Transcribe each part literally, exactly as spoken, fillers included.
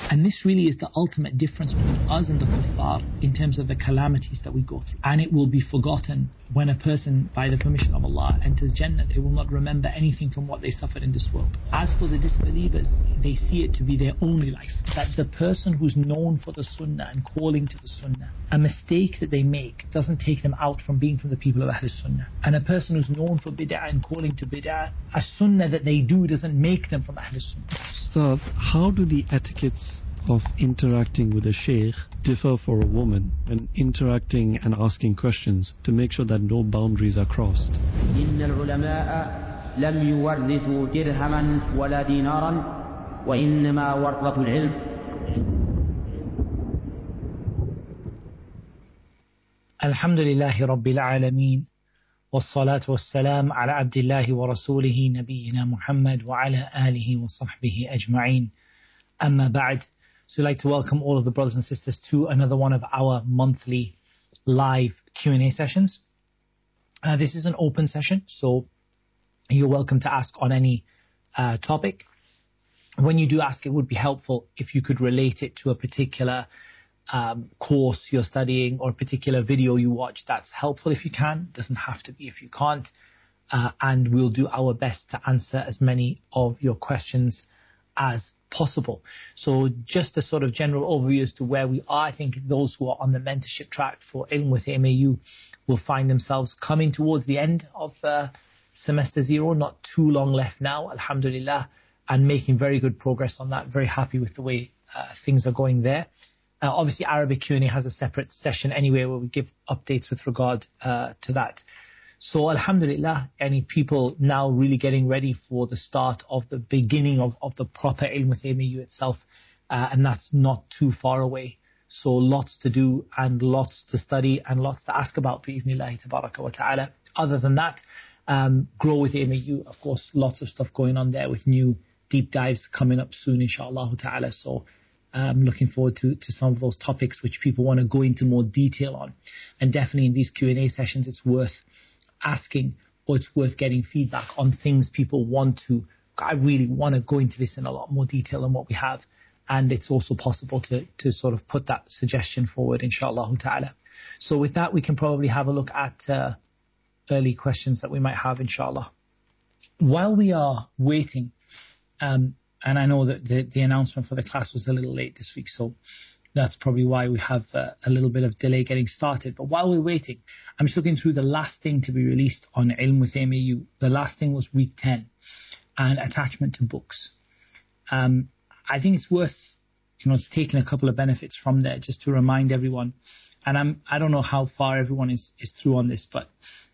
And this really is the ultimate difference between us and the kuffar in terms of the calamities that we go through. And it will be forgotten when a person, by the permission of Allah, enters Jannah. They will not remember anything from what they suffered in this world. As for the disbelievers, they see it to be their only life. That the person who's known for the sunnah and calling to the sunnah, a mistake that they make doesn't take them out from being from the people of Ahlul Sunnah. And a person who's known for bid'ah and calling to bid'ah, a sunnah that they do doesn't make them from Ahlul Sunnah. Ustad, how do the etiquettes of interacting with a sheikh differ for a woman when interacting and asking questions to make sure that no boundaries are crossed? إن العلماء لم يورثوا درهما ولا دينارا وإنما ورثوا العلم. الحمد لله رب العالمين والصلاة والسلام على عبد الله ورسوله نبينا محمد وعلى آله وصحبه أجمعين. أما بعد. So I'd like to welcome all of the brothers and sisters to another one of our monthly live Q and A sessions. Uh, this is an open session, so you're welcome to ask on any uh, topic. When you do ask, it would be helpful if you could relate it to a particular um, course you're studying or a particular video you watch. That's helpful if you can. Doesn't have to be if you can't. Uh, and we'll do our best to answer as many of your questions as possible. So just a sort of general overview as to where we are. I think those who are on the mentorship track for Ilm with M A U will find themselves coming towards the end of uh, semester zero, not too long left now, alhamdulillah, and making very good progress on that. Very happy with the way uh, things are going there. Uh, obviously Arabic Q and A has a separate session anyway where we give updates with regard uh, to that. So alhamdulillah, any people now really getting ready for the start of the beginning of, of the proper Ilm with M A U itself, uh, and that's not too far away. So lots to do and lots to study and lots to ask about, bi'iznillahi tabaraka wa ta'ala. Other than that, um, grow with M A U, of course, lots of stuff going on there with new deep dives coming up soon, inshallah ta'ala. So I'm looking forward to, to some of those topics which people want to go into more detail on. And definitely in these Q and A sessions, it's worth asking, or it's worth getting feedback on things people want to. I really want to go into this in a lot more detail than what we have, and it's also possible to to sort of put that suggestion forward, inshallah ta'ala. So with that, we can probably have a look at uh, early questions that we might have, inshallah. While we are waiting, um, and I know that the, the announcement for the class was a little late this week, so that's probably why we have uh, a little bit of delay getting started. But while we're waiting, I'm just looking through the last thing to be released on Ilm with M A U. The last thing was week ten, and attachment to books. Um, I think it's worth, you know, it's taking a couple of benefits from there just to remind everyone. And I'm, I don't know how far everyone is, is through on this, but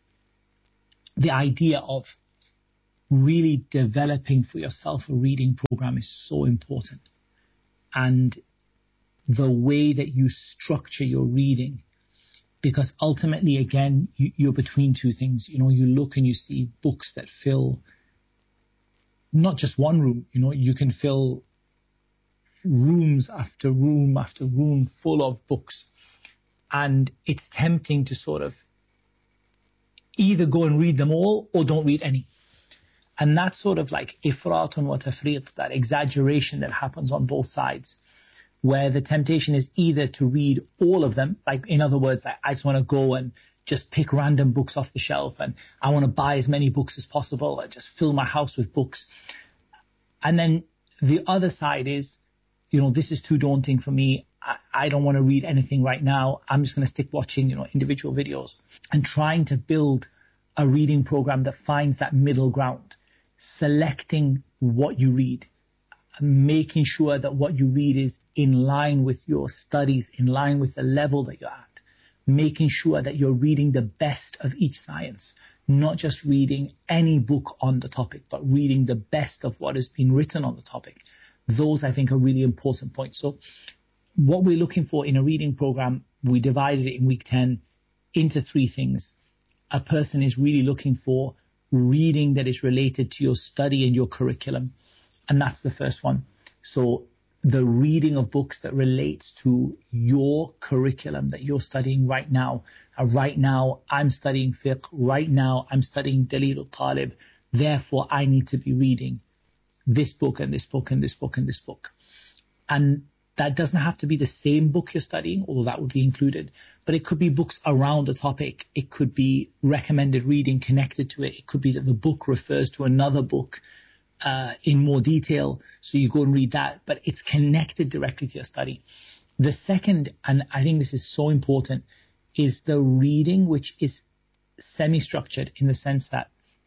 the idea of really developing for yourself a reading program is so important. And the way that you structure your reading, because ultimately, again, you, you're between two things. You know, you look and you see books that fill not just one room. You know, you can fill rooms after room after room full of books, and it's tempting to sort of either go and read them all or don't read any. And that's sort of like ifratun wa tafriq, that exaggeration that happens on both sides, where the temptation is either to read all of them, like in other words, like I just want to go and just pick random books off the shelf, and I want to buy as many books as possible and just fill my house with books. And then the other side is, you know, this is too daunting for me. I, I don't want to read anything right now. I'm just going to stick watching, you know, individual videos, and trying to build a reading program that finds that middle ground, selecting what you read, making sure that what you read is in line with your studies, in line with the level that you're at, making sure that you're reading the best of each science, not just reading any book on the topic, but reading the best of what has been written on the topic. Those, I think, are really important points. So what we're looking for in a reading program, we divided it in week ten into three things. A person is really looking for reading that is related to your study and your curriculum. And that's the first one. So the reading of books that relates to your curriculum that you're studying right now. Uh, right now, I'm studying fiqh. Right now, I'm studying Dalil al-Talib. Therefore, I need to be reading this book and this book and this book and this book. And that doesn't have to be the same book you're studying, although that would be included, but it could be books around the topic. It could be recommended reading connected to it. It could be that the book refers to another book uh, in more detail, so you go and read that, but it's connected directly to your study. The second, and I think this is so important, is the reading which is semi-structured in the sense that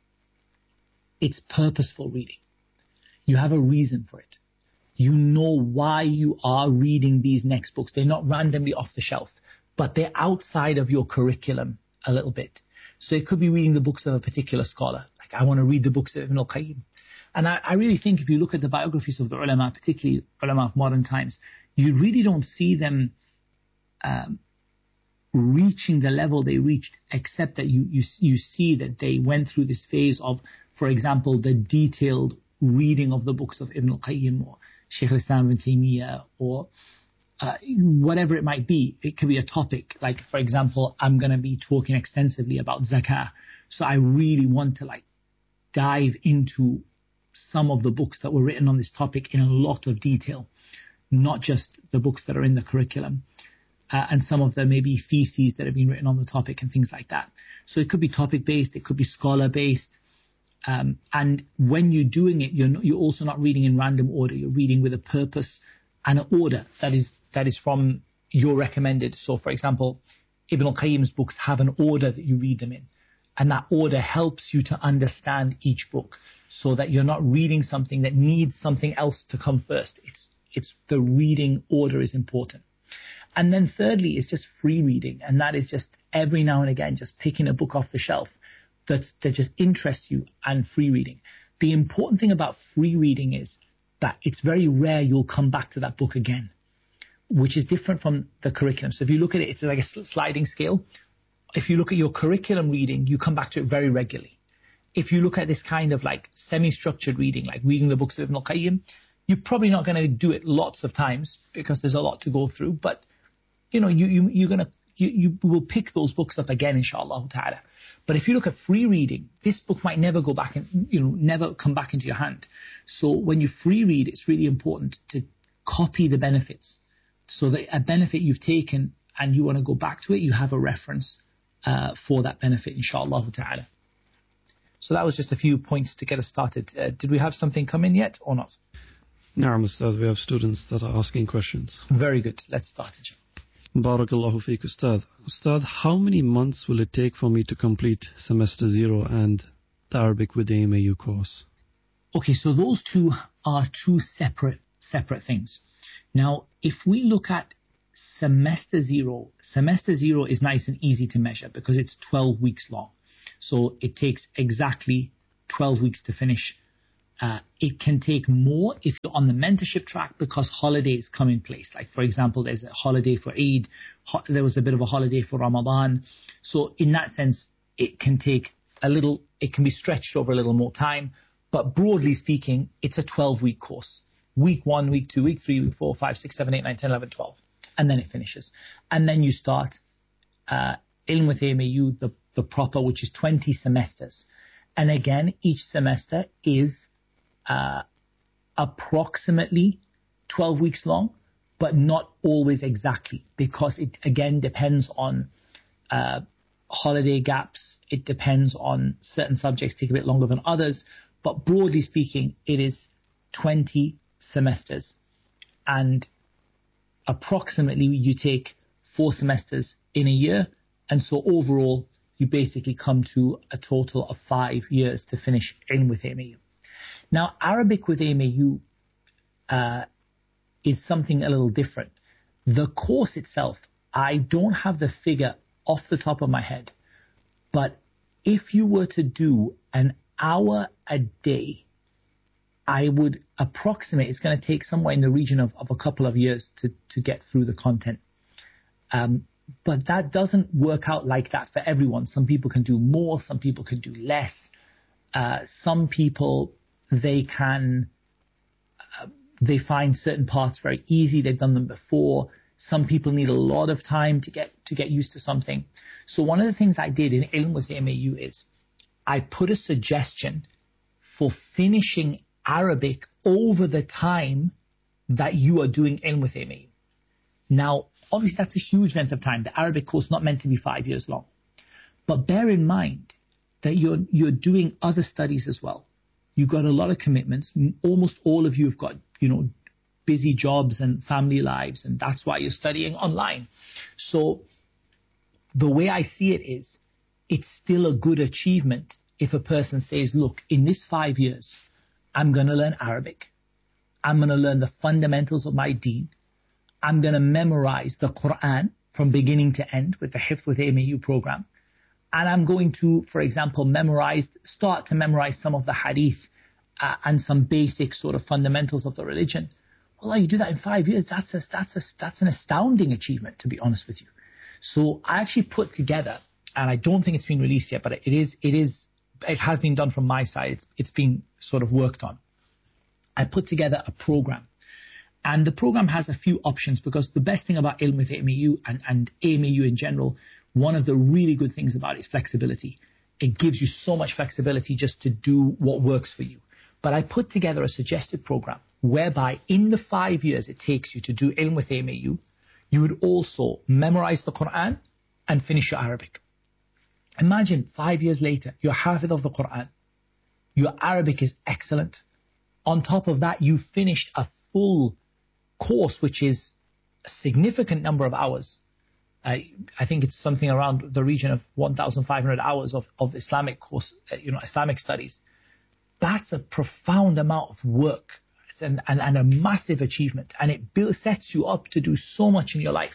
it's purposeful reading. You have a reason for it. You know why you are reading these next books. They're not randomly off the shelf, but they're outside of your curriculum a little bit. So it could be reading the books of a particular scholar. Like, I want to read the books of Ibn al-Qayyim. And I, I really think if you look at the biographies of the ulama, particularly ulama of modern times, you really don't see them um, reaching the level they reached, except that you, you, you see that they went through this phase of, for example, the detailed reading of the books of Ibn al-Qayyim or Shaykh al-Islam ibn Taymiyyah, or uh, whatever it might be. It could be a topic, like, for example, I'm going to be talking extensively about zakah. So I really want to like dive into some of the books that were written on this topic in a lot of detail, not just the books that are in the curriculum, uh, and some of the maybe theses that have been written on the topic and things like that. So it could be topic-based, it could be scholar-based. Um, and when you're doing it, you're, not, you're also not reading in random order. You're reading with a purpose and an order that is that is from your recommended. So, for example, Ibn al-Qayyim's books have an order that you read them in. And that order helps you to understand each book so that you're not reading something that needs something else to come first. It's, it's the reading order is important. And then thirdly, is just free reading. And that is just every now and again, just picking a book off the shelf that, that just interests you and free reading. The important thing about free reading is that it's very rare you'll come back to that book again, which is different from the curriculum. So if you look at it, it's like a sliding scale. If you look at your curriculum reading, you come back to it very regularly. If you look at this kind of like semi-structured reading, like reading the books of Ibn al-Qayyim, you're probably not going to do it lots of times because there's a lot to go through. But, you know, you, you, you're going to, you, you will pick those books up again, inshallah ta'ala. But if you look at free reading, this book might never go back and, you know, never come back into your hand. So when you free read, it's really important to copy the benefits so that a benefit you've taken and you want to go back to it, you have a reference uh, for that benefit, inshallah ta'ala. So that was just a few points to get us started. Uh, did we have something come in yet or not? No, Ustad, we have students that are asking questions. Very good. Let's start it. Barakallahu feek, Ustad. Ustad, how many months will it take for me to complete semester zero and the Arabic with the A M A U course? Okay, so those two are two separate separate things. Now, if we look at semester zero, semester zero is nice and easy to measure because it's twelve weeks long. So it takes exactly twelve weeks to finish. Uh, it can take more if you're on the mentorship track because holidays come in place. Like, for example, there's a holiday for Eid. Ho- there was a bit of a holiday for Ramadan. So in that sense, it can take a little, it can be stretched over a little more time. But broadly speaking, it's a twelve-week course. Week one, week two, week three, week four, five, six, seven, eight, nine, ten, eleven, twelve. And then it finishes. And then you start uh, Ilm with A M A U, the, the proper, which is twenty semesters. And again, each semester is Uh, approximately twelve weeks long, but not always exactly because it again depends on uh, holiday gaps. It depends on certain subjects take a bit longer than others, but broadly speaking, it is twenty semesters, and approximately you take four semesters in a year, and so overall you basically come to a total of five years to finish Ilm with A M A U. Now, Arabic with A M A U uh, is something a little different. The course itself, I don't have the figure off the top of my head, but if you were to do an hour a day, I would approximate it's going to take somewhere in the region of, of a couple of years to, to get through the content. Um, but that doesn't work out like that for everyone. Some people can do more, some people can do less. Uh, some people... They can, uh, they find certain parts very easy. They've done them before. Some people need a lot of time to get to get used to something. So one of the things I did in Ilm with A M A U is I put a suggestion for finishing Arabic over the time that you are doing ilm with A M A U. Now, obviously that's a huge length of time. The Arabic course not meant to be five years long. But bear in mind that you're, you're doing other studies as well. You've got a lot of commitments. Almost all of you have got, you know, busy jobs and family lives, and that's why you're studying online. So the way I see it is, it's still a good achievement if a person says, look, in this five years, I'm going to learn Arabic. I'm going to learn the fundamentals of my deen. I'm going to memorize the Quran from beginning to end with the Hifz with A M A U program. And I'm going to, for example, memorize, start to memorize some of the hadith uh, and some basic sort of fundamentals of the religion. Well, you do that in five years, that's a, that's a, that's an astounding achievement, to be honest with you. So I actually put together, and I don't think it's been released yet, but it is, it is, it has been done from my side. It's, it's been sort of worked on. I put together a program, and the program has a few options, because the best thing about ilm with A M A U and, and A M A U in general, one of the really good things about it is flexibility. It gives you so much flexibility just to do what works for you. But I put together a suggested program whereby in the five years it takes you to do ilm with A M A U, you would also memorize the Quran and finish your Arabic. Imagine five years later, you're hafid of the Quran. Your Arabic is excellent. On top of that, you finished a full course, which is a significant number of hours. I, I think it's something around the region of one thousand five hundred hours of, of Islamic course, you know, Islamic studies. That's a profound amount of work and, and, and a massive achievement. And it builds, sets you up to do so much in your life.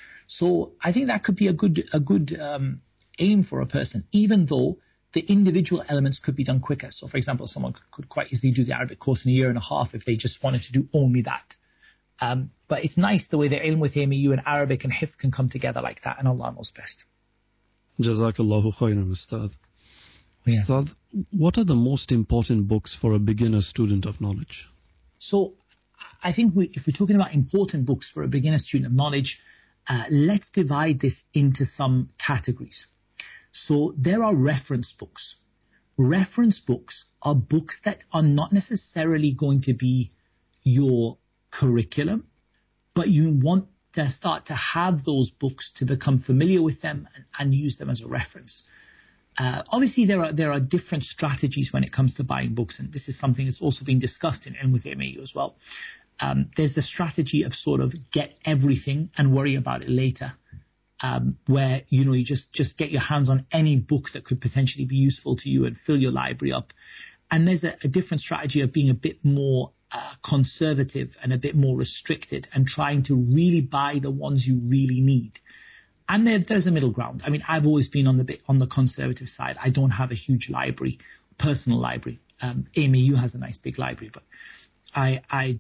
So I think that could be a good, a good um, aim for a person, even though the individual elements could be done quicker. So, for example, someone could, could quite easily do the Arabic course in a year and a half if they just wanted to do only that. Um, but it's nice the way the ilm with A M A U and Arabic and Hifz can come together like that, and Allah knows best. Jazakallahu khairan, Ustad. Yeah. Ustad, what are the most important books for a beginner student of knowledge? So, I think we, if we're talking about important books for a beginner student of knowledge, uh, let's divide this into some categories. So, there are reference books. Reference books are books that are not necessarily going to be your curriculum, but you want to start to have those books to become familiar with them and, and use them as a reference. Uh, obviously, there are there are different strategies when it comes to buying books, and this is something that's also been discussed in Ilm with A M A U as well. Um, there's the strategy of sort of get everything and worry about it later, um, where you know you just just get your hands on any book that could potentially be useful to you and fill your library up. And there's a, a different strategy of being a bit more uh, conservative and a bit more restricted and trying to really buy the ones you really need. And there, there's a middle ground. I mean, I've always been on the bit on the conservative side. I don't have a huge library, personal library. Um, A M A U has a nice big library, but I, I